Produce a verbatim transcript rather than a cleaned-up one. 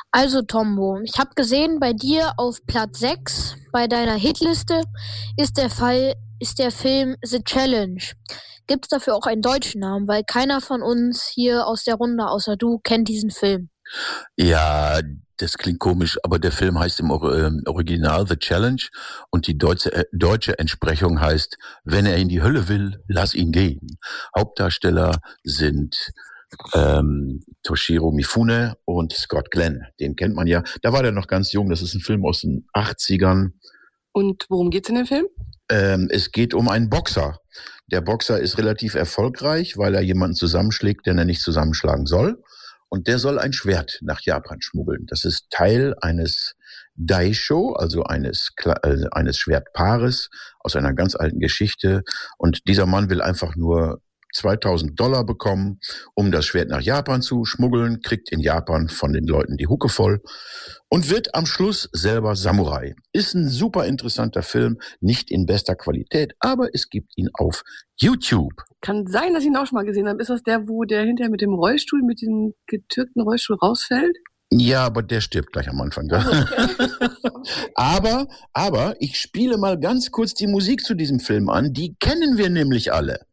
Also Tombo, ich habe gesehen, bei dir auf Platz sechs bei deiner Hitliste ist der Fall, ist der Film The Challenge. Gibt es dafür auch einen deutschen Namen? Weil keiner von uns hier aus der Runde, außer du, kennt diesen Film. Ja, das klingt komisch, aber der Film heißt im Or- ähm, Original The Challenge und die deutsche, äh, deutsche Entsprechung heißt, wenn er in die Hölle will, lass ihn gehen. Hauptdarsteller sind ähm, Toshiro Mifune und Scott Glenn. Den kennt man ja. Da war der noch ganz jung. Das ist ein Film aus den achtzigern. Und worum geht's in dem Film? Ähm, es geht um einen Boxer. Der Boxer ist relativ erfolgreich, weil er jemanden zusammenschlägt, den er nicht zusammenschlagen soll. Und der soll ein Schwert nach Japan schmuggeln. Das ist Teil eines Daisho, also eines, Kla- äh, eines Schwertpaares aus einer ganz alten Geschichte. Und dieser Mann will einfach nur zweitausend Dollar bekommen, um das Schwert nach Japan zu schmuggeln, kriegt in Japan von den Leuten die Hucke voll und wird am Schluss selber Samurai. Ist ein super interessanter Film, nicht in bester Qualität, aber es gibt ihn auf YouTube. Kann sein, dass ich ihn auch schon mal gesehen habe. Ist das der, wo der hinterher mit dem Rollstuhl, mit dem getürkten Rollstuhl rausfällt? Ja, aber der stirbt gleich am Anfang. Ja. aber, aber ich spiele mal ganz kurz die Musik zu diesem Film an. Die kennen wir nämlich alle.